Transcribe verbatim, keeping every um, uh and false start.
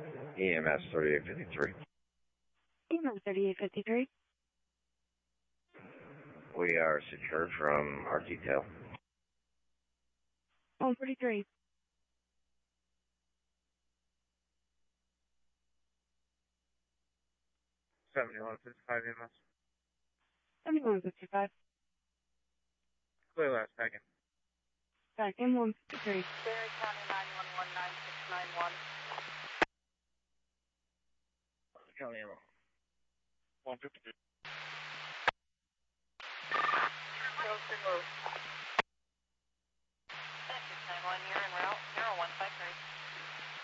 E M S thirty-eight fifty-three. E M S thirty-eight fifty-three. We are secured from our detail. one forty-three. seventy-one fifty-five E M S. seventy-one fifty-five. Clear last second. Back in one fifty-three. Barry County nine one one nine six nine one. County ammo. one fifty-three. No signal.